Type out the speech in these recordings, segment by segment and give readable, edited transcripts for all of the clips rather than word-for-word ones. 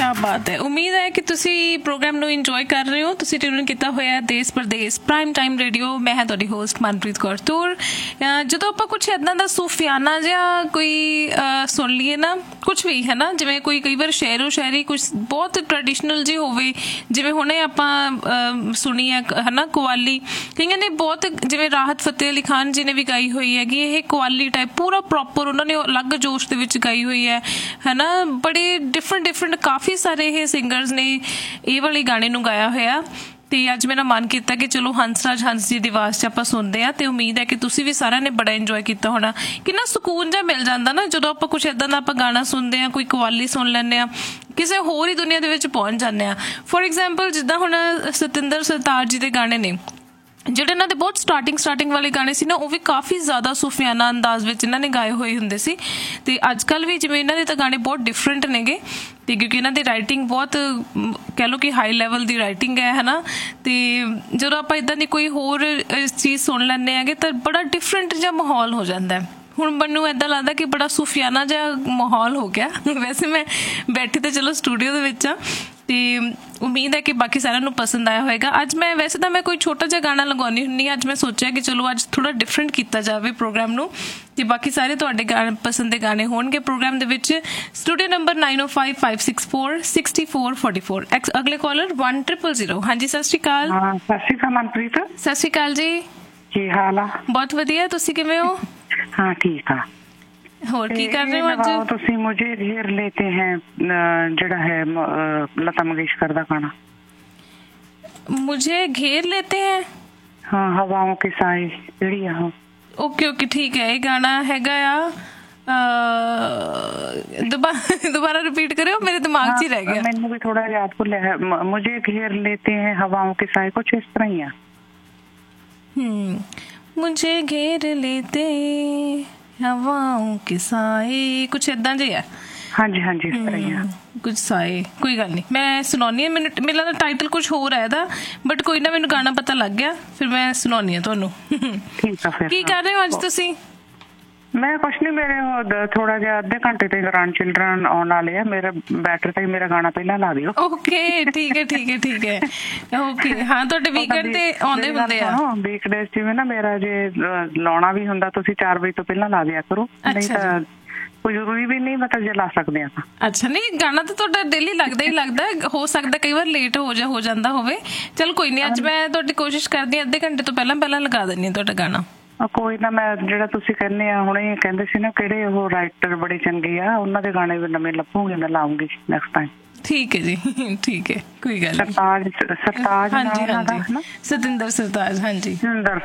क्या बात है। उम्मीद है कि ਤੁਸੀਂ ਪ੍ਰੋਗਰਾਮ ਨੂੰ ਇੰਜੋਏ ਕਰ ਰਹੇ ਹੋ। ਤੁਸੀਂ ਟਿਊਨ ਕੀਤਾ ਹੋਇਆ ਦੇਸ਼ ਪ੍ਰਦੇਸ਼ ਪ੍ਰਾਈਮ ਟਾਈਮ ਰੇਡੀਓ। ਮੈਂ ਹਾਂ ਤੁਹਾਡੀ ਹੋਸਟ ਮਨਪ੍ਰੀਤ ਕੌਰ ਤੂਰ। ਜਦੋਂ ਆਪਾਂ ਕੁਛ ਇੱਦਾਂ ਦਾ ਸੂਫੀਆਨਾ ਜਿਹਾ ਕੋਈ ਸੁਣ ਲਈਏ ਨਾ, ਕੁਛ ਵੀ ਹੈ ਨਾ, ਜਿਵੇਂ ਕੋਈ ਕਈ ਵਾਰ ਸ਼ਾਇਰੋ ਸ਼ਾਇਰੀ ਕੁਛ ਬਹੁਤ ਟ੍ਰੈਡੀਸ਼ਨਲ ਜਿਹੀ ਹੋਵੇ, ਜਿਵੇਂ ਹੁਣੇ ਆਪਾਂ ਸੁਣੀ ਹੈ ਹੈ ਨਾ ਕਵਾਲੀ, ਕਈਆਂ ਨੇ ਬਹੁਤ, ਜਿਵੇਂ ਰਾਹਤ ਫਤਿਹ ਅਲੀ ਖਾਨ ਜੀ ਨੇ ਵੀ ਗਾਈ ਹੋਈ ਹੈਗੀ ਇਹ ਕਵਾਲੀ ਟਾਈਪ, ਪੂਰਾ ਪ੍ਰੋਪਰ ਉਹਨਾਂ ਨੇ ਅਲੱਗ ਜੋਸ਼ ਦੇ ਵਿੱਚ ਗਾਈ ਹੋਈ ਹੈ ਨਾ। ਬੜੇ ਡਿਫਰੈਂਟ ਕਾਫੀ ਸਾਰੇ ਇਹ ਸਿੰਗਰਸ ਨੇ ਇਹ ਵਾਲੇ ਗਾਣੇ ਨੂੰ ਗਾਇਆ ਹੋਇਆ। ਤੇ ਅੱਜ ਮੇਰਾ ਮਨ ਕੀਤਾ ਕਿ ਚਲੋ ਹੰਸਰਾਜ ਹੰਸ ਜੀ ਦੀ ਆਵਾਜ਼ 'ਚ ਆਪਾਂ ਸੁਣਦੇ ਹਾਂ। ਤੇ ਉਮੀਦ ਹੈ ਕਿ ਤੁਸੀਂ ਵੀ ਸਾਰਿਆਂ ਨੇ ਬੜਾ ਇੰਜੋਏ ਕੀਤਾ ਹੋਣਾ। ਕਿੰਨਾ ਸਕੂਨ ਜਿਹਾ ਮਿਲ ਜਾਂਦਾ ਨਾ ਜਦੋਂ ਆਪਾਂ ਕੁਛ ਇੱਦਾਂ ਦਾ ਆਪਾਂ ਗਾਣਾ ਸੁਣਦੇ ਹਾਂ, ਕੋਈ ਕਵਾਲੀ ਸੁਣ ਲੈਂਦੇ ਹਾਂ, ਕਿਸੇ ਹੋਰ ਹੀ ਦੁਨੀਆ ਦੇ ਵਿੱਚ ਪਹੁੰਚ ਜਾਂਦੇ ਹਾਂ। ਫੋਰ ਐਗਜ਼ਾਮਪਲ ਜਿੱਦਾਂ ਹੁਣ ਸਤਿੰਦਰ ਸਰਤਾਜ ਜੀ ਦੇ ਗਾਣੇ ਨੇ, ਜਿਹੜੇ ਇਹਨਾਂ ਦੇ ਬਹੁਤ ਸਟਾਰਟਿੰਗ ਵਾਲੇ ਗਾਣੇ ਸੀ ਨਾ, ਉਹ ਵੀ ਕਾਫੀ ਜ਼ਿਆਦਾ ਸੂਫੀਆਨਾ ਅੰਦਾਜ਼ ਵਿੱਚ ਇਹਨਾਂ ਨੇ ਗਾਏ ਹੋਏ ਹੁੰਦੇ ਸੀ। ਤੇ ਅੱਜ ਕੱਲ੍ਹ ਵੀ ਜਿਵੇਂ ਇਹਨਾਂ ਦੇ ਤਾਂ ਗਾਣੇ ਬਹੁਤ ਡਿਫਰੈਂਟ ਨੇਗੇ, ਤੇ ਕਿਉਂਕਿ ਇਹਨਾਂ ਦੀ ਰਾਈਟਿੰਗ ਬਹੁਤ ਕਹਿ ਲਓ ਕਿ ਹਾਈ ਲੈਵਲ ਦੀ ਰਾਈਟਿੰਗ ਹੈ ਨਾ। ਤੇ ਜਦੋਂ ਆਪਾਂ ਇੱਦਾਂ ਦੀ ਕੋਈ ਹੋਰ ਚੀਜ਼ ਸੁਣ ਲੈਂਦੇ ਹੈਗੇ ਤਾਂ ਬੜਾ ਡਿਫਰੈਂਟ ਜਿਹਾ ਮਾਹੌਲ ਹੋ ਜਾਂਦਾ ਹੈ। ਹੁਣ ਮੈਨੂੰ ਇੱਦਾਂ ਲੱਗਦਾ ਕਿ ਬੜਾ ਸੂਫੀਆਨਾ ਜਿਹਾ ਮਾਹੌਲ ਹੋ ਗਿਆ। ਵੈਸੇ ਮੈਂ ਬੈਠੀ ਤਾਂ ਚਲੋ ਸਟੂਡੀਓ ਦੇ ਵਿੱਚ ਆ, ਤੇ ਉਮੀਦ ਹੈ ਕਿ ਬਾਕੀ ਸਾਰਿਆਂ ਨੂੰ ਪਸੰਦ ਆਇਆ ਹੋਏਗਾ। ਅੱਜ ਮੈਂ ਵੈਸੇ ਤਾਂ ਮੈਂ ਕੋਈ ਛੋਟਾ ਜਿਹਾ ਗਾਣਾ ਲਗਾਉਂਦੀ ਹੁੰਦੀ ਹਾਂ, ਅੱਜ ਮੈਂ ਸੋਚਿਆ ਕਿ ਚਲੋ ਅੱਜ ਥੋੜ੍ਹਾ ਡਿਫਰੈਂਟ ਕੀਤਾ ਜਾਵੇ ਪ੍ਰੋਗਰਾਮ ਨੂੰ, ਤੇ ਬਾਕੀ ਸਾਰੇ ਤੁਹਾਡੇ ਪਸੰਦ ਦੇ ਗਾਣੇ ਹੋਣਗੇ ਪ੍ਰੋਗਰਾਮ ਦੇ ਵਿੱਚ। Studio number 9055646444। ਅਗਲੇ ਕਾਲਰ 1000। ਹਾਂਜੀ ਸਤਿ ਸ਼੍ਰੀ ਅਕਾਲ। ਸਤਿ ਸ਼੍ਰੀ ਅਕਾਲ ਮਨਪ੍ਰੀਤ। ਸਤਿ ਸ਼੍ਰੀ ਅਕਾਲ ਜੀ, ਕੀ ਹਾਲ ਆ? ਬਹੁਤ ਵਧੀਆ, ਤੁਸੀਂ ਕਿਵੇਂ ਹੋ? ਹਾਂ ਠੀਕ ਆ। ਹੋਰ ਕੀ ਕਰ ਰਹੇ ਹੋ ਅੱਜ? ਤੁਸੀਂ ਮੁਝੇ घेर लेते हैं ਜਿਹੜਾ ਹੈ ਲਤਾ ਮੰਗੇਸ਼ਕਰ ਦਾ ਗਾਣਾ। मुझे घेर लेते हैं, ਹਾਂ ਹਵਾओं के साए ਜਿਹੜੀ ਆ। ਓਕੇ ਠੀਕ ਹੈ। ਇਹ ਗਾਣਾ ਹੈਗਾ ਆ, ਦੁਬਾਰਾ ਰਿਪੀਟ ਕਰਿਓ, ਮੇਰੇ ਦਿਮਾਗ 'ਚ ਹੀ ਰਹਿ ਗਿਆ। ਮੈਨੂੰ ਵੀ ਥੋੜਾ ਯਾਦ ਭੁੱਲਿਆ ਹੈ। मुझे घेर लेते हैं हवाओं के साए, ਕੁਛ ਇਸ ਤਰ੍ਹਾਂ ਹੀ ਆ। मुझे घेर लेते हवाओं के साए, कुछ ਏਦਾਂ ਜਿਹਾ। ਹਾਂਜੀ ਇਸ ਤਰ੍ਹਾਂ ਹੀ ਆ। ਕੁਝ ਸਾਏ, ਕੋਈ ਗੱਲ ਨਹੀਂ, ਮੈਂ ਸੁਣਾਉਣੀ ਹਾਂ। ਮੈਨੂੰ ਲੱਗਦਾ ਟਾਈਟਲ ਕੁਛ ਹੋਰ ਹੈ ਇਹਦਾ, ਬਟ ਕੋਈ ਨਾ, ਮੈਨੂੰ ਗਾਣਾ ਪਤਾ ਲੱਗ ਗਿਆ, ਫਿਰ ਮੈਂ ਸੁਣਾਉਣੀ ਹਾਂ ਤੁਹਾਨੂੰ। ਠੀਕ ਆ। ਫਿਰ ਕੀ ਕਰ ਰਹੇ ਹੋ ਅੱਜ ਤੁਸੀਂ? ਮੈਂ ਕੁਛ ਨੀ, ਮੇਰੇ ਥੋੜਾ ਜਿਹਾ ਅੱਧੇ ਘੰਟੇ ਤੇ ਗ੍ਰਾਂਡ ਚਿਲਡਰਨ ਆਉਣ ਵਾਲੇ ਆ। ਮੇਰਾ ਬੈਟਰ ਤੇ ਮੇਰਾ ਗਾਣਾ ਪਹਿਲਾਂ ਲਾ ਦਿਓ। ਓਕੇ ਠੀਕ ਹੈ ਓਕੇ। ਹਾਂ ਤੁਹਾਡੇ ਵੀਕਐਂਡ ਤੇ ਆਉਂਦੇ ਹੁੰਦੇ ਆ। ਵੀਕਡੇਜ਼ ਜਿਵੇਂ ਨਾ ਮੇਰਾ ਜੇ ਲਾਉਣਾ ਵੀ ਹੁੰਦਾ, ਤੁਸੀਂ 4 ਵਜੇ ਤੋਂ ਪਹਿਲਾਂ ਲਾ ਦਿਆ ਕਰੋ, ਨਹੀਂ ਤਾਂ ਕੋਈ ਜ਼ਰੂਰੀ ਵੀ ਨਹੀਂ, ਮਤਲਬ ਜੇ ਲਾ ਸਕਦੇ ਆ। ਅੱਛਾ, ਨਹੀਂ ਗਾਣਾ ਤਾਂ ਤੁਹਾਡਾ ਡੇਲੀ ਲੱਗਦਾ ਹੀ ਲੱਗਦਾ, ਹੋ ਸਕਦਾ ਕਈ ਵਾਰ ਲੇਟ ਹੋ ਜਾਂਦਾ ਹੋਵੇ। ਚਲ ਕੋਈ ਨਹੀਂ, ਅੱਜ ਮੈਂ ਤੁਹਾਡੀ ਕੋਸ਼ਿਸ਼ ਕਰਦੀ ਹਾਂ ਅੱਧੇ ਘੰਟੇ ਤੋਂ ਪਹਿਲਾਂ ਲਗਾ ਦਿੰਦੀ ਹਾਂ ਤੁਹਾਡਾ ਗਾਣਾ। ਕੋਈ ਨਾ, ਮੈਂ ਜਿਹੜਾ ਤੁਸੀਂ ਕਹਿੰਦੇ ਆ ਹੁਣੇ ਕਹਿੰਦੇ ਸੀ ਨਾ ਕਿਹੜੇ ਉਹ ਰਾਈਟਰ ਬੜੇ ਚੰਗੇ ਆ, ਉਹਨਾਂ ਦੇ ਗਾਣੇ ਵੀ ਨਵੇਂ ਲੱਭੂਗੇ, ਮੈਂ ਲਾਉਂਗੀ ਨੈਕਸਟ ਟਾਈਮ। ਠੀਕ ਹੈ ਜੀ, ਠੀਕ ਹੈ, ਕੋਈ ਗੱਲ ਨਹੀਂ। ਸਰਤਾਜ ਹਾਂਜੀ, ਸਤਿੰਦਰ ਸਰਤਾਜ। ਹਾਂਜੀ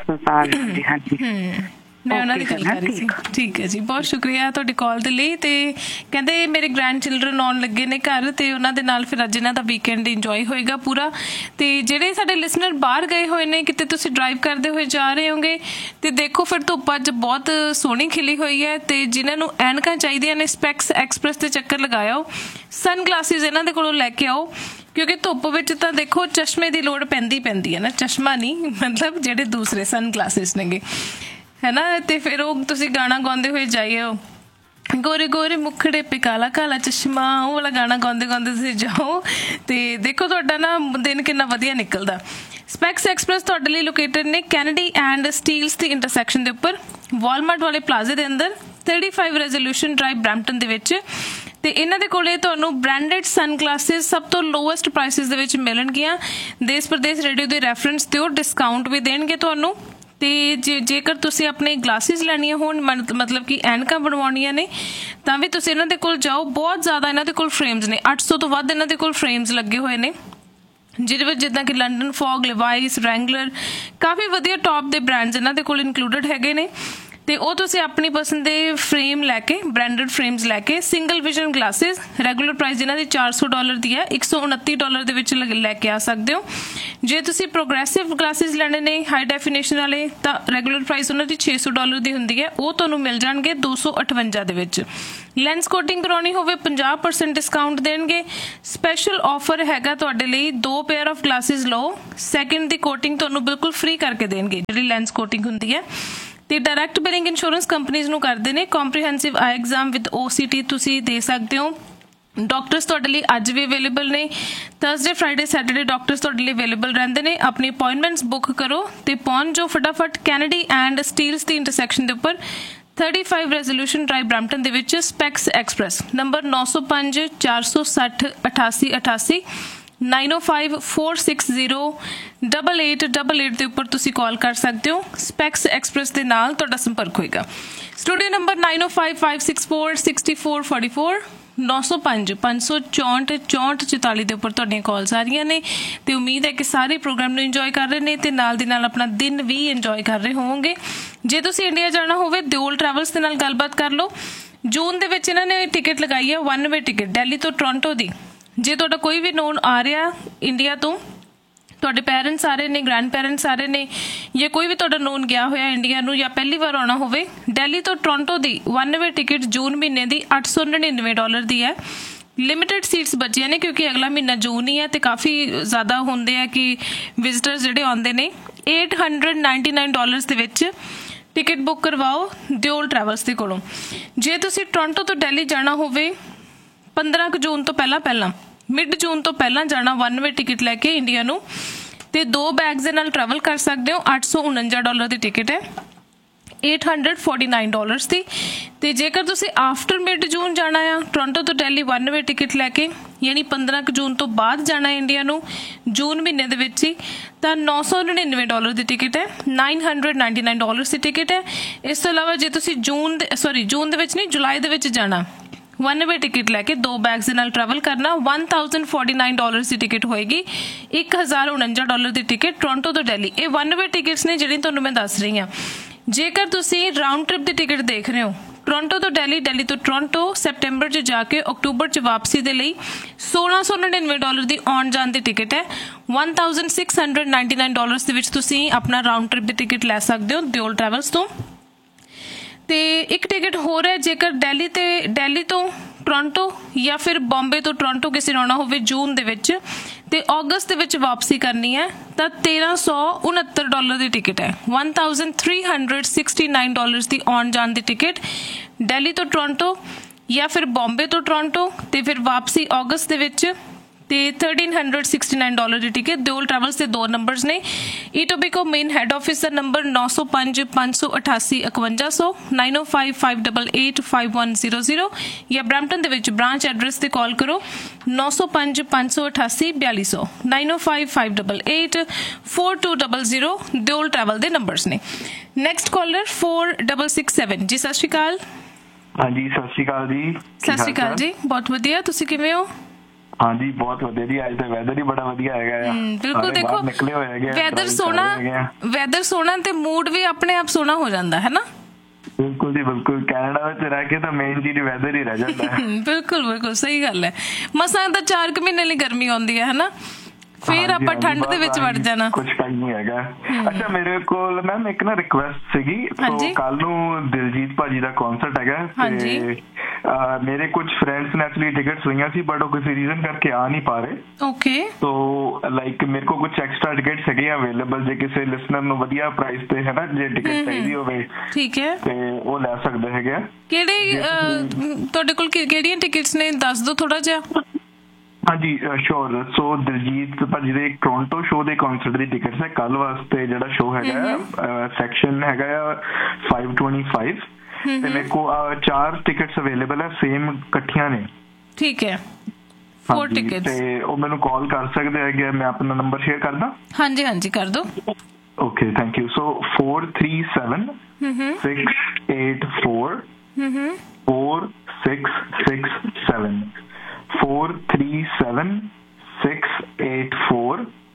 ਮੈਂ ਉਹਨਾਂ ਦੀ ਗੱਲ ਕਰ ਰਹੀ ਸੀ। ਠੀਕ ਹੈ ਜੀ, ਬਹੁਤ ਸ਼ੁਕਰੀਆ ਤੁਹਾਡੀ ਕਾਲ ਦੇ ਲਈ। ਤੇ ਕਹਿੰਦੇ ਮੇਰੇ ਗ੍ਰੈਂਡ ਚਿਲਡਰਨ ਆਉਣ ਲੱਗੇ ਨੇ ਘਰ, ਤੇ ਉਹਨਾਂ ਦੇ ਨਾਲ ਫਿਰ ਅੱਜ ਇਹਨਾਂ ਦਾ ਵੀਕਐਂਡ ਇੰਜੋਏ ਹੋਏਗਾ ਪੂਰਾ। ਤੇ ਜਿਹੜੇ ਸਾਡੇ ਲਿਸਨਰ ਬਾਹਰ ਗਏ ਹੋਏ ਨੇ, ਕਿਤੇ ਤੁਸੀਂ ਡਰਾਈਵ ਕਰਦੇ ਹੋਏ ਜਾ ਰਹੇ ਹੋਗੇ, ਤੇ ਦੇਖੋ ਫਿਰ ਧੁੱਪ ਅੱਜ ਬਹੁਤ ਸੋਹਣੀ ਖਿਲੀ ਹੋਈ ਹੈ। ਤੇ ਜਿਨ੍ਹਾਂ ਨੂੰ ਐਨਕਾਂ ਚਾਹੀਦੀਆਂ ਨੇ, ਸਪੈਕਸ ਐਕਸਪ੍ਰੈਸ ਤੇ ਚੱਕਰ ਲਗਾਇਓ, ਸਨ ਗਲਾਸਿਸ ਇਹਨਾਂ ਦੇ ਕੋਲੋਂ ਲੈ ਕੇ ਆਓ, ਕਿਉਂਕਿ ਧੁੱਪ ਵਿੱਚ ਤਾਂ ਦੇਖੋ ਚਸ਼ਮੇ ਦੀ ਲੋੜ ਪੈਂਦੀ ਹੈ ਨਾ, ਚਸ਼ਮਾ ਨਹੀਂ, ਮਤਲਬ ਜਿਹੜੇ ਦੂਸਰੇ ਸਨ ਗਲਾਸਿਸ ਨੇਗੇ, ਹੈ ਨਾ। ਤੇ ਫਿਰ ਉਹ ਤੁਸੀਂ ਗਾਣਾ ਗਾਉਂਦੇ ਹੋਏ ਜਾਈਓ, ਗੋਰੇ ਗੋਰੇ ਮੁਖੜੇ ਪੇ ਕਾਲਾ ਕਾਲਾ ਚਸ਼ਮਾ, ਉਹ ਵਾਲਾ ਗਾਣਾ ਗਾਉਂਦੇ ਤੁਸੀਂ ਜਾਓ, ਤੇ ਦੇਖੋ ਤੁਹਾਡਾ ਨਾ ਦਿਨ ਕਿੰਨਾ ਵਧੀਆ ਨਿਕਲਦਾ। ਸਪੈਕਸ ਐਕਸਪ੍ਰੈਸ ਤੁਹਾਡੇ ਲਈ ਲੋਕੇਟਡ ਨੇ Kennedy and Steeles the intersection ਦੇ ਉੱਪਰ, ਵਾਲਮਾਰਟ ਵਾਲੇ ਪਲਾਜ਼ੇ ਦੇ ਅੰਦਰ, 35 ਰੈਜ਼ੋਲੂਸ਼ਨ ਡਰਾਈਵ ਬਰੈਂਪਟਨ ਦੇ ਵਿੱਚ। ਤੇ ਇਹਨਾਂ ਦੇ ਕੋਲੇ ਤੁਹਾਨੂੰ ਬ੍ਰਾਂਡਡ ਸਨ ਗਲਾਸਿਸ ਸਭ ਤੋਂ ਲੋਐਸਟ ਪ੍ਰਾਈਸਿਸ ਦੇ ਵਿੱਚ ਮਿਲਣਗੀਆਂ। ਦੇਸ਼ ਪ੍ਰਦੇਸ਼ ਰੇਡੀਓ ਦੇ ਰੈਫਰੈਂਸ ਤੇ ਉਹ ਡਿਸਕਾਊਂਟ ਵੀ ਦੇਣਗੇ ਤੁਹਾਨੂੰ। ਤੇ ਜੇਕਰ ਤੁਸੀਂ ਆਪਣੇ ਗਲਾਸਿਸ ਲੈਣੀਆਂ ਹੋਣ, ਮਤਲਬ ਕਿ ਐਨਕਾਂ ਬਣਵਾਉਣੀਆਂ ਨੇ, ਤਾਂ ਵੀ ਤੁਸੀਂ ਇਹਨਾਂ ਦੇ ਕੋਲ ਜਾਓ। ਬਹੁਤ ਜ਼ਿਆਦਾ ਇਹਨਾਂ ਦੇ ਕੋਲ ਫਰੇਮਸ ਨੇ, 800 ਤੋਂ ਵੱਧ ਇਹਨਾਂ ਦੇ ਕੋਲ ਫਰੇਮਸ ਲੱਗੇ ਹੋਏ ਨੇ, ਜਿਹਦੇ ਵਿੱਚ ਜਿੱਦਾਂ ਕਿ ਲੰਡਨ ਫੌਗ, ਲਿਵਾਈਸ, ਰੈਂਗਲਰ, ਕਾਫੀ ਵਧੀਆ ਟੌਪ ਦੇ ਬ੍ਰਾਂਡਸ ਇਹਨਾਂ ਦੇ ਕੋਲ ਇਨਕਲੂਡਡ ਹੈਗੇ ਨੇ। ਤੇ ਉਹ ਤੁਸੀਂ ਆਪਣੀ ਪਸੰਦ ਦੇ ਫਰੇਮ ਲੈ ਕੇ, ਬ੍ਰਾਂਡਡ ਫਰੇਮਸ ਲੈ ਕੇ, single vision glasses, regular price ਜਿਹਨਾਂ ਦੀ $400 ਦੀ ਹੈ, $129 ਦੇ ਵਿੱਚ ਲੈ ਕੇ ਆ ਸਕਦੇ ਹੋ। ਜੇ ਤੁਸੀਂ ਪ੍ਰੋਗਰੈਸਿਵ ਗਲਾਸਿਸ ਲੈਣੇ ਨੇ ਹਾਈ ਡੈਫੀਨੇਸ਼ਨ ਵਾਲੇ, ਤਾਂ ਰੈਗੂਲਰ ਪ੍ਰਾਈਸ ਉਹਨਾਂ ਦੀ $600 ਦੀ ਹੁੰਦੀ ਹੈ, ਉਹ ਤੁਹਾਨੂੰ ਮਿਲ ਜਾਣਗੇ $258 ਦੇ ਵਿੱਚ। ਲੈਂਸ ਕੋਟਿੰਗ ਕਰਾਉਣੀ ਹੋਵੇ 50% ਡਿਸਕਾਊਂਟ ਦੇਣਗੇ। ਸਪੈਸ਼ਲ ਆਫਰ ਹੈਗਾ ਤੁਹਾਡੇ ਲਈ, 2 ਪੇਅਰ ਆਫ ਗਲਾਸਿਸ ਲਓ, ਸੈਕਿੰਡ ਦੀ ਕੋਟਿੰਗ ਤੁਹਾਨੂੰ ਬਿਲਕੁਲ ਫ੍ਰੀ ਕਰਕੇ ਦੇਣਗੇ, ਜਿਹੜੀ ਲੈਂਸ ਕੋਟਿੰਗ ਹੁੰਦੀ ਹੈ। ਤੇ ਡਾਇਰੈਕਟ ਬਿਲਿੰਗ ਇੰਸ਼ੋਰੈਂਸ ਕੰਪਨੀਜ਼ ਨੂੰ ਕਰਦੇ ਨੇ। Comprehensive I exam with OCT ਤੁਸੀਂ ਦੇ ਸਕਦੇ ਹੋ। ਡਾਕਟਰਸ ਤੁਹਾਡੇ ਲਈ ਅੱਜ ਵੀ ਅਵੇਲੇਬਲ ਨੇ। ਥਰਸਡੇ ਫਰਾਈਡੇ ਸੈਟਰਡੇ ਡਾਕਟਰਸ ਤੁਹਾਡੇ ਲਈ ਅਵੇਲੇਬਲ ਰਹਿੰਦੇ ਨੇ। ਆਪਣੀ ਅਪਾਇੰਟਮੈਂਟਸ ਬੁੱਕ ਕਰੋ ਤੇ ਪਹੁੰਚ ਜਾਓ ਫਟਾਫਟ Kennedy and Steeles the intersection ਦੇ ਉੱਪਰ 35 ਰੈਜ਼ੋਲੂਸ਼ਨ ਡਰਾਈਵ ਬਰੈਂਪਟਨ ਦੇ ਵਿੱਚ ਸਪੈਕਸ ਐਕਸਪ੍ਰੈਸ ਨੰਬਰ 905 460 8888 9054608888 ਦੇ ਉੱਪਰ ਤੁਸੀਂ ਕਾਲ ਕਰ ਸਕਦੇ ਹੋ। ਸਪੈਕਸ ਐਕਸਪ੍ਰੈਸ ਦੇ ਨਾਲ ਤੁਹਾਡਾ ਸੰਪਰਕ ਹੋਏਗਾ। ਸਟੂਡੀਓ ਨੰਬਰ 9055646444 905 564 6444 ਦੇ ਉੱਪਰ ਤੁਹਾਡੀਆਂ ਕਾਲਸ ਆ ਰਹੀਆਂ ਨੇ ਤੇ ਉਮੀਦ ਹੈ ਕਿ ਸਾਰੇ ਪ੍ਰੋਗਰਾਮ ਨੂੰ ਇੰਜੋਏ ਕਰ ਰਹੇ ਨੇ ਤੇ ਨਾਲ ਦੀ ਨਾਲ ਆਪਣਾ ਦਿਨ ਵੀ ਇੰਜੋਏ ਕਰ ਰਹੇ ਹੋਵੋਗੇ। ਜੇ ਤੁਸੀਂ ਇੰਡੀਆ ਜਾਣਾ ਹੋਵੇ ਦਿਓਲ ਟਰੈਵਲਸ ਦੇ ਨਾਲ ਗੱਲਬਾਤ ਕਰ ਲਓ। ਜੂਨ ਦੇ ਵਿੱਚ ਇਹਨਾਂ ਨੇ ਟਿਕਟ ਲਗਾਈ ਹੈ 1 ਵੇ ਟਿਕਟ ਦਿੱਲੀ ਤੋਂ ਟੋਰਾਂਟੋ ਦੀ। ਜੇ ਤੁਹਾਡਾ ਕੋਈ ਵੀ ਨੋਨ ਆ ਰਿਹਾ ਇੰਡੀਆ ਤੋਂ, ਤੁਹਾਡੇ ਪੈਰੈਂਟਸ ਆ ਰਹੇ ਨੇ, ਗ੍ਰੈਂਡ ਪੈਰੈਂਟਸ ਆ ਰਹੇ ਨੇ, ਜਾਂ ਕੋਈ ਵੀ ਤੁਹਾਡਾ ਨੋਨ ਗਿਆ ਹੋਇਆ ਇੰਡੀਆ ਨੂੰ ਜਾਂ ਪਹਿਲੀ ਵਾਰ ਆਉਣਾ ਹੋਵੇ, ਦਿੱਲੀ ਤੋਂ ਟੋਰਾਂਟੋ ਦੀ 1 ਵੇ ਟਿਕਟ ਜੂਨ ਮਹੀਨੇ ਦੀ $899 ਦੀ ਹੈ। ਲਿਮਿਟਡ ਸੀਟਸ ਬਚੀਆਂ ਨੇ ਕਿਉਂਕਿ ਅਗਲਾ ਮਹੀਨਾ ਜੂਨ ਹੀ ਹੈ ਤੇ ਕਾਫੀ ਜ਼ਿਆਦਾ ਹੁੰਦੇ ਆ ਕਿ ਵਿਜ਼ਿਟਰਸ ਜਿਹੜੇ ਆਉਂਦੇ ਨੇ। $899 ਦੇ ਵਿੱਚ ਟਿਕਟ ਬੁੱਕ ਕਰਵਾਓ ਦਿਓਲ ਟਰੈਵਲਸ ਦੇ ਕੋਲੋਂ। ਜੇ ਤੁਸੀਂ ਟੋਰਾਂਟੋ ਤੋਂ ਦਿੱਲੀ ਜਾਣਾ ਹੋਵੇ 15 ਜੂਨ ਤੋਂ ਪਹਿਲਾਂ ਮਿਡ ਜੂਨ ਤੋਂ ਪਹਿਲਾਂ ਜਾਣਾ 1 ਵੇ ਟਿਕਟ ਲੈ ਕੇ ਇੰਡੀਆ ਨੂੰ ਤੇ 2 ਬੈਗਸ ਦੇ ਨਾਲ ਟਰੈਵਲ ਕਰ ਸਕਦੇ ਹੋ। $849 ਦੀ ਟਿਕਟ ਹੈ, $849 ਦੀ। ਤੇ ਜੇਕਰ ਤੁਸੀਂ ਆਫਟਰ ਮਿਡ ਜੂਨ ਜਾਣਾ ਆ ਟੋਰਾਂਟੋ ਤੋਂ ਦਿੱਲੀ 1 ਵੇ ਟਿਕਟ ਲੈ ਕੇ, ਯਾਨੀ 15 ਜੂਨ ਤੋਂ ਬਾਅਦ ਜਾਣਾ ਇੰਡੀਆ ਨੂੰ ਜੂਨ ਮਹੀਨੇ ਦੇ ਵਿੱਚ ਹੀ, ਤਾਂ $999 ਦੀ ਟਿਕਟ ਹੈ, $999 ਦੀ ਟਿਕਟ ਹੈ। ਇਸ ਤੋਂ ਇਲਾਵਾ ਜੇ ਤੁਸੀਂ ਜੂਨ ਦੇ ਵਿੱਚ ਨਹੀਂ ਜੁਲਾਈ ਦੇ ਵਿੱਚ ਜਾਣਾ 1 ਵੇ ਟਿਕਟ ਲੈ ਕੇ 2 ਬੈਗਸ ਦੇ ਨਾਲ ਟਰੈਵਲ ਕਰਨਾ $1049 ਦੀ ਟਿਕਟ ਹੋਏਗੀ। $1049 ਦੀ ਟਿਕਟ ਟੋਰਾਂਟੋ ਤੋਂ ਦਿੱਲੀ। ਇਹ 1 ਵੇ ਟਿਕਟਸ ਨੇ ਜਿਹੜੀ ਤੁਹਾਨੂੰ ਮੈਂ ਦੱਸ ਰਹੀ ਹਾਂ। ਜੇਕਰ ਤੁਸੀਂ ਰਾਊਂਡ ਟ੍ਰਿਪ ਦੀ ਟਿਕਟ ਦੇਖ ਰਹੇ ਹੋ ਟੋਰਾਂਟੋ ਤੋਂ ਦਿੱਲੀ, ਦਿੱਲੀ ਤੋਂ ਟੋਰਾਂਟੋ ਸੈਪਟੈਂਬਰ 'ਚ ਜਾ ਕੇ ਅਕਤੂਬਰ 'ਚ ਵਾਪਸੀ ਦੇ ਲਈ $1699 ਦੀ ਆਉਣ ਜਾਣ ਦੀ ਟਿਕਟ ਹੈ। $1699 ਦੇ ਵਿੱਚ ਤੁਸੀਂ ਆਪਣਾ ਰਾਊਂਡ ਟ੍ਰਿਪ ਦੀ ਟਿਕਟ ਲੈ ਸਕਦੇ ਹੋ ਦਿਓਲ ਟਰੈਵਲਸ ਤੋਂ। ਤੇ ਇੱਕ ਟਿਕਟ ਹੋਰ ਹੈ ਜੇਕਰ ਦਿੱਲੀ ਤੋਂ ਟੋਰਾਂਟੋ ਜਾਂ ਫਿਰ ਬੰਬੇ ਤੋਂ ਟੋਰਾਂਟੋ ਕਿਸੇ ਨੂੰ ਆਉਣਾ ਹੋਵੇ ਜੂਨ ਦੇ ਵਿੱਚ ਤੇ ਅਗਸਤ ਦੇ ਵਿੱਚ ਵਾਪਸੀ ਕਰਨੀ ਹੈ ਤਾਂ $1369 ਦੀ ਟਿਕਟ ਹੈ। $1369 ਦੀ ਆਉਣ ਜਾਣ ਦੀ ਟਿਕਟ ਦਿੱਲੀ ਤੋਂ ਟੋਰਾਂਟੋ ਜਾਂ ਫਿਰ ਬੰਬੇ ਤੋਂ ਟੋਰਾਂਟੋ ਤੇ ਫਿਰ ਵਾਪਸੀ ਅਗਸਤ ਦੇ ਵਿੱਚ ਤੇ $1369 ਦੀ ਟਿਕਟ। ਦਿਓਲ ਟਰੈਵਲਸ ਦੇ 2 ਨੰਬਰਸ ਨੇ। ਈਟੋਬੀਕੋ ਮੇਨ ਹੈਡ ਆਫਿਸ ਦਾ ਨੰਬਰ 905 588 5100 905588 5100 ਜਾਂ ਬਰੈਂਪਟਨ ਦੇ ਵਿੱਚ ਬ੍ਰਾਂਚ ਐਡਰੈਸ ਤੇ ਕਾਲ ਕਰੋ 905 588 4200 905588 4200 ਦਿਓਲ ਟਰੈਵਲ ਦੇ ਨੰਬਰਸ ਨੇ। ਨੈਕਸਟ ਕਾਲਰ 4667 ਜੀ। ਸਤਿ ਸ਼੍ਰੀ ਅਕਾਲ। ਹਾਂਜੀ ਸਤਿ ਸ਼੍ਰੀ ਅਕਾਲ ਜੀ। ਸਤਿ ਸ਼੍ਰੀ ਅਕਾਲ ਜੀ, ਬਹੁਤ ਵਧੀਆ, ਤੁਸੀਂ ਕਿਵੇਂ ਹੋ? ਹਾਂਜੀ ਬਹੁਤ ਵਧੀਆ ਜੀ। ਅੱਜ ਤਾਂ ਵੈਦਰ ਹੀ ਬੜਾ ਵਧੀਆ ਹੈਗਾ ਆ। ਬਿਲਕੁਲ, ਦੇਖੋ ਨਿਕਲੇ ਹੋਏ ਹੈਗੇ, ਵੈਦਰ ਸੋਹਣਾ ਤੇ ਮੂਡ ਵੀ ਆਪਣੇ ਆਪ ਸੋਹਣਾ ਹੋ ਜਾਂਦਾ ਹੈ ਨਾ। ਬਿਲਕੁਲ ਜੀ ਬਿਲਕੁਲ। ਕੈਨੇਡਾ ਵਿੱਚ ਰਹਿ ਕੇ ਤਾਂ ਮੇਨ ਚੀਜ਼ ਵੈਦਰ ਹੀ ਰਹਿ ਜਾਂਦਾ ਹੈ। ਬਿਲਕੁਲ ਸਹੀ ਗੱਲ ਹੈ। ਮਸਾਂ ਤਾਂ 4 ਮਹੀਨੇ ਲਈ ਗਰਮੀ ਆਉਂਦੀ ਹੈ ਹਨਾ, ਫਿਰ ਆਪਾਂ ਠੰਡ ਦੇ ਵਿੱਚ ਵੜ ਜਾਣਾ। ਕੁਝ ਟਾਈਮ ਨਹੀਂ ਹੈਗਾ। ਅੱਛਾ ਮੇਰੇ ਕੋਲ ਮੈਮ ਇੱਕ ਨਾ ਰਿਕੁਐਸਟ ਸੀਗੀ। ਕੱਲ ਨੂੰ ਦਿਲਜੀਤ ਭਾਜੀ ਦਾ ਕਨਸਰਟ ਹੈਗਾ ਤੇ ਮੇਰੇ ਕੁਝ ਫਰੈਂਡਸ ਨੇ ਐਕਚੁਅਲੀ ਟਿਕਟਸ ਲਈਆਂ ਸੀ ਬਟ ਉਹ ਕਿਸੇ ਰੀਜ਼ਨ ਕਰਕੇ ਆ ਨਹੀਂ ਪਾ ਰਹੇ। ਓਕੇ। ਸੋ ਲਾਈਕ ਮੇਰੇ ਕੋਲ ਕੁਝ ਐਕਸਟਰਾ ਟਿਕਟਸ ਹੈਗੇ ਅਵੇਲੇਬਲ ਜੇ ਕਿਸੇ ਲਿਸਨਰ ਨੂੰ ਵਧੀਆ ਪ੍ਰਾਈਸ ਤੇ ਹੈ ਨਾ ਜੇ ਟਿਕਟ ਚਾਹੀਦੀ ਹੋਵੇ। ਠੀਕ ਹੈ। ਤੇ ਉਹ ਲੈ ਸਕਦੇ ਹੈਗੇ ਆ। ਕਿਹੜੇ ਤੁਹਾਡੇ ਕੋਲ ਕਿਹੜੀਆਂ ਟਿਕਟਸ ਨੇ ਦੱਸ ਦਿਓ ਥੋੜਾ ਜਿਹਾ। ਹਾਂਜੀ ਸ਼ੋਰ। ਸੋ ਦਿਲਜੀਤ ਭਾਜੀ ਦੇ ਟੋਰਾਂਟੋ ਸ਼ੋਅ ਦੇ ਕਨਸਰਟ ਦੀ ਟਿਕਟਸ ਹੈ ਕੱਲ ਵਾਸਤੇ। ਜਿਹੜਾ ਸ਼ੋਅ ਹੈਗਾ ਸੈਕਸ਼ਨ ਹੈਗਾ 525 ਤੇ ਮੇਰੇ ਕੋਲ 4 ਟਿਕਟਸ ਅਵੇਲੇਬਲ ਹੈ ਸੇਮ ਇਕੱਠੀਆਂ ਨੇ। ਠੀਕ ਹੈ। 4 ਟਿਕਟਸ ਤੇ ਉਹ ਮੈਨੂੰ ਕਾਲ ਕਰ ਸਕਦੇ ਹੈਗੇ। ਮੈਂ ਆਪਣਾ ਨੰਬਰ ਸ਼ੇਅਰ ਕਰਦਾ। ਹਾਂਜੀ ਕਰ ਦਿਓ। Okay thank you. So 437 684 4667 437 684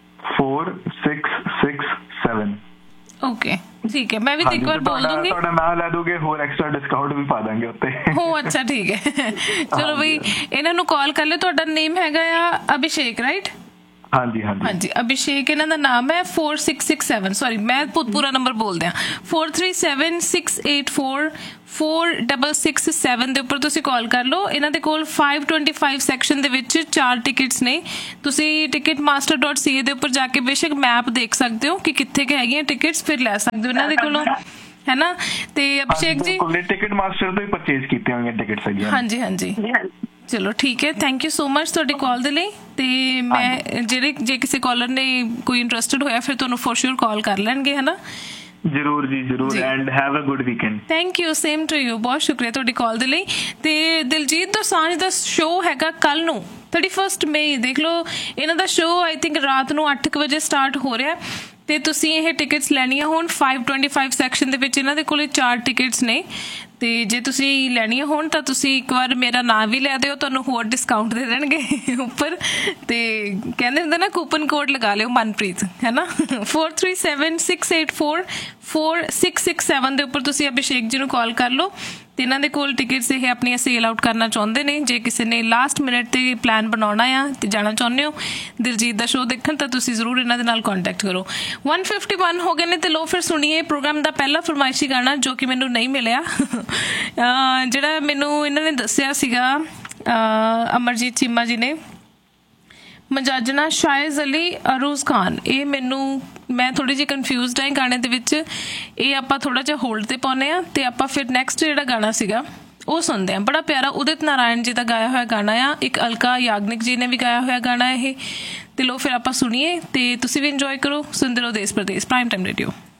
4667। Okay ਠੀਕ ਹੈ। ਮੈਂ ਵੀ ਇੱਕ ਵਾਰ ਬੋਲ ਦੂੰਗੀ। ਤੁਹਾਡਾ ਨਾਮ ਲੈ ਦੋਗੇ ਹੋਰ ਐਕਸਟਰਾ ਡਿਸਕਾਊਂਟ ਵੀ ਪਾ ਦਾਂਗੇ ਉੱਤੇ। ਹੋ ਅੱਛਾ ਠੀਕ ਹੈ। ਚਲੋ ਬਈ ਇਹਨਾਂ ਨੂੰ ਕਾਲ ਕਰ ਲਿਓ। ਤੁਹਾਡਾ ਨੇਮ ਹੈਗਾ ਆ ਅਭਿਸ਼ੇਕ ਰਾਈਟ? ਹਾਂਜੀ ਅਭਿਸ਼ੇਕ ਇਹਨਾਂ ਦਾ ਨਾਮ ਹੈ। 4667 ਸੌਰੀ ਮੈਂ ਪੂਰਾ ਨੰਬਰ ਬੋਲਦੇ ਆ 437 684 4667 ਦੇ ਉੱਪਰ ਤੁਸੀਂ ਕਾਲ ਕਰ ਲਓ। ਇਹਨਾਂ ਦੇ ਕੋਲ 525 ਸੈਕਸ਼ਨ ਦੇ ਵਿੱਚ 4 ਟਿਕਟਸ ਨੇ। ਤੁਸੀਂ ticketmaster.ca ਦੇ ਉੱਪਰ ਜਾ ਕੇ ਬੇਸ਼ੱਕ ਮੈਪ ਦੇਖ ਸਕਦੇ ਹੋ ਕਿ ਕਿੱਥੇ ਕਿ ਹੈਗੀਆਂ ਟਿਕਟਸ, ਫਿਰ ਲੈ ਸਕਦੇ ਹੋ ਇਹਨਾਂ ਦੇ ਕੋਲੋਂ ਹੈ ਨਾ। ਤੇ ਅਭਿਸ਼ੇਕ ਜੀ ਟਿਕਟ ਮਾਸਟਰ ਤੋਂ ਹੀ ਪਰਚੇਜ਼ ਕੀਤੀਆਂ ਹੋਈਆਂ ਟਿਕਟਸ ਹੈਗੀਆਂ। ਹਾਂਜੀ ਚਲੋ ਠੀਕ ਹੈ, ਥੈਂਕ ਯੂ ਸੋ ਮਚ ਤੁਹਾਡੀ ਕਾਲ ਦੇ ਲਈ। ਤੇ ਮੈਂ ਜੇ ਕਿਸੇ ਕਾਲਰ ਨੇ ਕੋਈ ਇੰਟਰਸਟਡ ਹੋਇਆ ਫਿਰ ਤੁਹਾਨੂੰ ਫੋਰ ਸ਼ੋਰ ਕਾਲ ਕਰ ਲੈਣਗੇ, ਹਨਾ? ਜ਼ਰੂਰ ਜੀ ਜ਼ਰੂਰ, and have a good weekend. Thank you, same to you. ਬਹੁਤ ਸ਼ੁਕਰੀਆ ਤੁਹਾਡੀ ਕਾਲ ਦੇ ਲਈ। ਤੇ ਦਿਲਜੀਤ ਦੋਸਾਂਝ ਦਾ ਸ਼ੋਅ ਹੈਗਾ ਕੱਲ ਨੂੰ 31 ਮਈ। ਦੇਖ ਲਓ, ਇਹਨਾਂ ਦਾ ਸ਼ੋਅ ਆਈ ਥਿੰਕ ਰਾਤ ਨੂੰ 8 ਵਜੇ ਸਟਾਰਟ ਹੋ ਰਿਹਾ ਤੇ ਤੁਸੀਂ ਇਹ ਟਿਕਟਸ ਲੈਣੀਆਂ ਹੋਣ 525 ਸੈਕਸ਼ਨ ਦੇ ਵਿੱਚ ਇਹਨਾਂ ਦੇ ਕੋਲੇ 4 ਟਿਕਟਸ ਨੇ। ਤੇ ਜੇ ਤੁਸੀਂ ਲੈਣੀਆਂ ਹੋਣ ਤਾਂ ਤੁਸੀਂ ਇੱਕ ਵਾਰ ਮੇਰਾ ਨਾਮ ਵੀ ਲੈ ਦਿਓ, ਤੁਹਾਨੂੰ ਹੋਰ ਡਿਸਕਾਊਂਟ ਦੇ ਦੇਣਗੇ ਉੱਪਰ। ਤੇ ਕਹਿੰਦੇ ਹੁੰਦੇ ਨਾ, ਕੂਪਨ ਕੋਡ ਲਗਾ ਲਿਓ ਮਨਪ੍ਰੀਤ, ਹੈ ਨਾ? 4376844667 ਦੇ ਉੱਪਰ ਤੁਸੀਂ ਅਭਿਸ਼ੇਕ ਜੀ ਨੂੰ ਕਾਲ ਕਰ ਲਓ। ਤੇ ਇਹਨਾਂ ਦੇ ਕੋਲ ਟਿਕਟਸ ਇਹ ਆਪਣੀਆਂ ਸੇਲ ਆਊਟ ਕਰਨਾ ਚਾਹੁੰਦੇ ਨੇ। ਜੇ ਕਿਸੇ ਨੇ ਲਾਸਟ ਮਿੰਟ ਤੇ ਪਲਾਨ ਬਣਾਉਣਾ ਆ ਤੇ ਜਾਣਾ ਚਾਹੁੰਦੇ ਹੋ ਦਿਲਜੀਤ ਦਾ ਸ਼ੋਅ ਦੇਖਣ, ਤਾਂ ਤੁਸੀਂ ਜ਼ਰੂਰ ਇਹਨਾਂ ਦੇ ਨਾਲ ਕੰਟੈਕਟ ਕਰੋ। 151 ਹੋ ਗਏ ਨੇ ਤੇ ਲੋ ਫਿਰ ਸੁਣੀਏ ਪ੍ਰੋਗਰਾਮ ਦਾ ਪਹਿਲਾ ਫਰਮਾਇਸ਼ੀ ਗਾਣਾ ਜੋ ਕਿ ਮੈਨੂੰ ਨਹੀਂ ਮਿਲਿਆ, ਜਿਹੜਾ ਮੈਨੂੰ ਇਹਨਾਂ ਨੇ ਦੱਸਿਆ ਸੀਗਾ ਅਮਰਜੀਤ ਚੀਮਾ ਜੀ ਨੇ, ਮਜਾਜਨਾ ਸ਼ਾਇਜ਼ ਅਲੀ ਅਰੂਜ਼ ਖਾਨ। ਇਹ ਮੈਂ ਥੋੜੀ ਜਿਹੀ ਕਨਫਿਊਜ਼ਡ ਹਾਂ ਗਾਣੇ ਦੇ ਵਿੱਚ। ਇਹ ਆਪਾਂ ਥੋੜਾ ਜਿਹਾ ਹੋਲਡ ਤੇ ਪਾਉਂਦੇ ਹਾਂ ਤੇ ਆਪਾਂ ਫਿਰ ਨੈਕਸਟ ਜਿਹੜਾ ਗਾਣਾ ਸੀਗਾ ਉਹ ਸੁਣਦੇ ਹਾਂ। ਬੜਾ ਪਿਆਰਾ ਉਦਿਤ ਨਾਰਾਇਣ ਜੀ ਦਾ ਗਾਇਆ ਹੋਇਆ ਗਾਣਾ ਆ, ਇੱਕ ਅਲਕਾ ਯਾਗਨਿਕ ਜੀ ਨੇ ਵੀ ਗਾਇਆ ਹੋਇਆ ਗਾਣਾ ਇਹ। ਤੇ ਲੋ ਫਿਰ ਆਪਾਂ ਸੁਣੀਏ ਤੇ ਤੁਸੀਂ ਵੀ ਇੰਜੋਏ ਕਰੋ। ਸੁਣਦੇ ਰਹੋ ਦੇਸ਼ ਪ੍ਰਦੇਸ਼ ਪ੍ਰਾਈਮ ਟਾਈਮ ਰੇਡੀਓ।